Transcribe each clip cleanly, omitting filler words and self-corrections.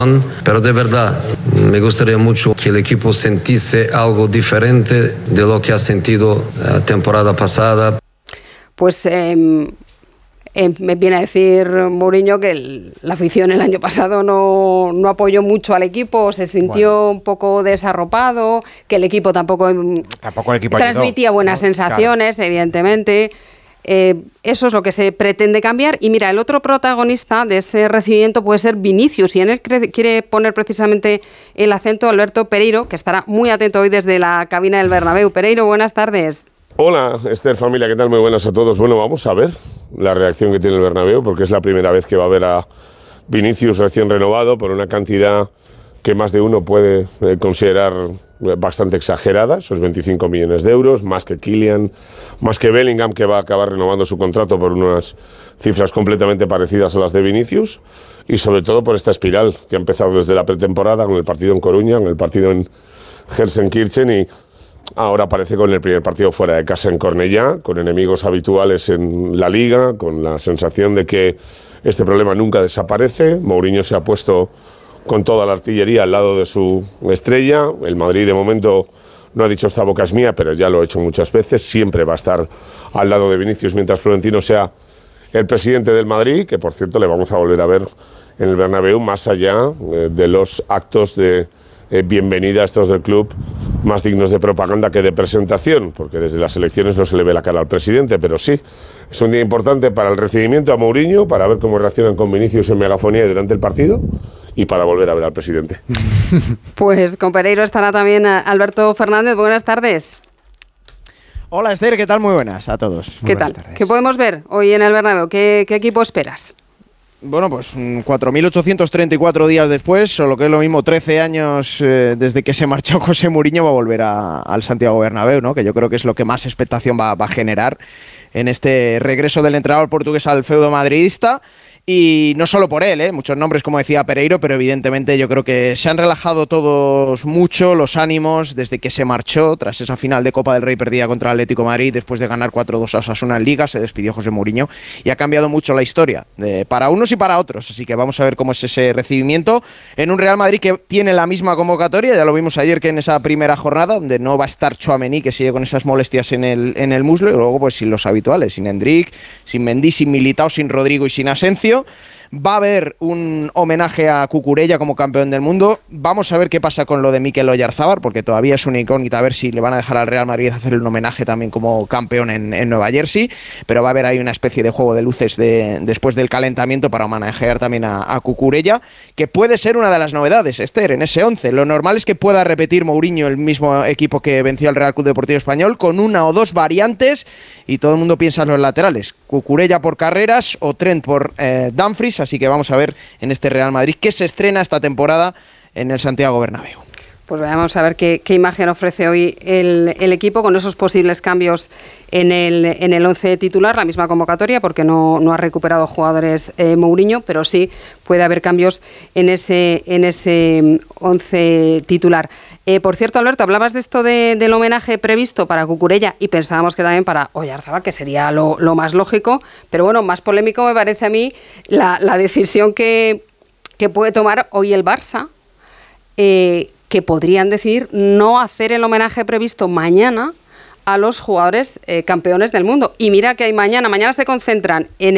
Pero de verdad, me gustaría mucho que el equipo sintiese algo diferente de lo que ha sentido la temporada pasada. Pues me viene a decir Mourinho que la afición el año pasado no apoyó mucho al equipo, se sintió un poco desarropado, que el equipo tampoco el equipo transmitía ayudó, buenas sensaciones, claro. Evidentemente. Eso es lo que se pretende cambiar. Y mira, el otro protagonista de ese recibimiento puede ser Vinicius, y en él quiere poner precisamente el acento Alberto Pereiro, que estará muy atento hoy desde la cabina del Bernabéu. Pereiro, buenas tardes. Hola, Esther, familia, ¿qué tal? Muy buenas a todos. Bueno, vamos a ver la reacción que tiene el Bernabéu, porque es la primera vez que va a ver a Vinicius recién renovado por una cantidad que más de uno puede considerar bastante exagerada, esos 25 millones de euros, más que Kylian, más que Bellingham, que va a acabar renovando su contrato por unas cifras completamente parecidas a las de Vinicius, y sobre todo por esta espiral que ha empezado desde la pretemporada, con el partido en Coruña, con el partido en Gelsenkirchen, y ahora aparece con el primer partido fuera de casa en Cornellá, con enemigos habituales en la Liga, con la sensación de que este problema nunca desaparece. Mourinho se ha puesto con toda la artillería al lado de su estrella. El Madrid de momento no ha dicho esta boca es mía, pero ya lo ha hecho muchas veces. Siempre va a estar al lado de Vinicius mientras Florentino sea el presidente del Madrid, que por cierto le vamos a volver a ver en el Bernabéu, más allá de los actos de bienvenida a estos del club más dignos de propaganda que de presentación, porque desde las elecciones no se le ve la cara al presidente, pero sí, es un día importante para el recibimiento a Mourinho, para ver cómo reaccionan con Vinicius en megafonía durante el partido y para volver a ver al presidente. Pues con Pereiro estará también Alberto Fernández. Buenas tardes. Hola Esther, ¿qué tal? Muy buenas a todos. ¿Qué tal? Tardes. ¿Qué podemos ver hoy en el Bernabéu? ¿Qué equipo esperas? Bueno, pues 4.834 días después, o lo que es lo mismo, 13 años desde que se marchó José Mourinho, va a volver al Santiago Bernabéu, ¿no? Que yo creo que es lo que más expectación va a generar en este regreso del entrenador portugués al feudo madridista. Y no solo por él, muchos nombres, como decía Pereiro, pero evidentemente yo creo que se han relajado todos mucho los ánimos desde que se marchó tras esa final de Copa del Rey perdida contra el Atlético de Madrid después de ganar 4-2 a Osasuna en Liga. Se despidió José Mourinho y ha cambiado mucho la historia para unos y para otros, así que vamos a ver cómo es ese recibimiento en un Real Madrid que tiene la misma convocatoria. Ya lo vimos ayer que en esa primera jornada, donde no va a estar Tchouaméni, que sigue con esas molestias en el muslo, y luego pues sin los habituales, sin Endrick, sin Mendy, sin Militao, sin Rodrigo y sin Asensio. Va a haber un homenaje a Cucurella como campeón del mundo. Vamos a ver qué pasa con lo de Mikel Oyarzábal, porque todavía es una incógnita, a ver si le van a dejar al Real Madrid hacer un homenaje también como campeón en Nueva Jersey, pero va a haber ahí una especie de juego de luces después del calentamiento para homenajear también a Cucurella, que puede ser una de las novedades, Esther, en ese 11. Lo normal es que pueda repetir Mourinho el mismo equipo que venció al Real Club Deportivo Español, con una o dos variantes, y todo el mundo piensa en los laterales, Cucurella por Carreras o Trent por Dumfries. Así que vamos a ver en este Real Madrid que se estrena esta temporada en el Santiago Bernabéu. Pues vamos a ver qué imagen ofrece hoy el equipo con esos posibles cambios en el 11 titular, la misma convocatoria, porque no ha recuperado jugadores Mourinho, pero sí puede haber cambios en ese 11 titular. Por cierto, Alberto, hablabas de esto del homenaje previsto para Cucurella y pensábamos que también para Oyarzábal, que sería lo más lógico, pero bueno, más polémico me parece a mí la decisión que puede tomar hoy el Barça, que podrían decidir no hacer el homenaje previsto mañana a los jugadores campeones del mundo. Y mira que hay mañana se concentran en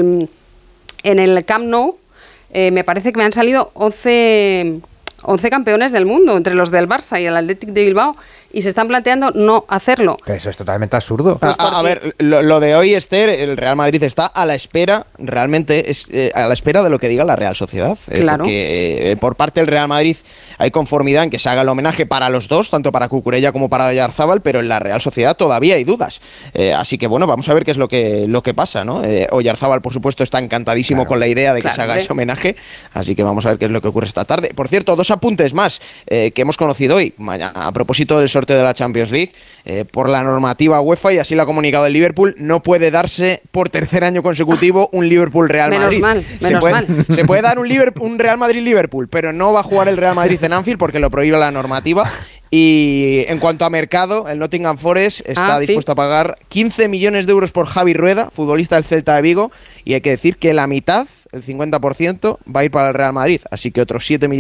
el Camp Nou. Me parece que me han salido 11 campeones del mundo entre los del Barça y el Athletic de Bilbao, y se están planteando no hacerlo. Pero eso es totalmente absurdo. Pues a ver, lo de hoy, Esther, el Real Madrid está a la espera, realmente es a la espera de lo que diga la Real Sociedad. Claro. Porque por parte del Real Madrid hay conformidad en que se haga el homenaje para los dos, tanto para Cucurella como para Oyarzábal, pero en la Real Sociedad todavía hay dudas. Así que bueno, vamos a ver qué es lo que pasa, ¿no? Oyarzábal, por supuesto, está encantadísimo con la idea de que se haga ese homenaje, así que vamos a ver qué es lo que ocurre esta tarde. Por cierto, dos apuntes más que hemos conocido hoy, a propósito del sorteo de la Champions League. Por la normativa UEFA, y así lo ha comunicado el Liverpool, no puede darse por tercer año consecutivo un Liverpool-Real Madrid. Menos mal. Se puede dar un Real Madrid-Liverpool, pero no va a jugar el Real Madrid en Anfield porque lo prohíbe la normativa. Y en cuanto a mercado, el Nottingham Forest está dispuesto a pagar 15 millones de euros por Javi Rueda, futbolista del Celta de Vigo, y hay que decir que la mitad, el 50%, va a ir para el Real Madrid, así que otros 7 millones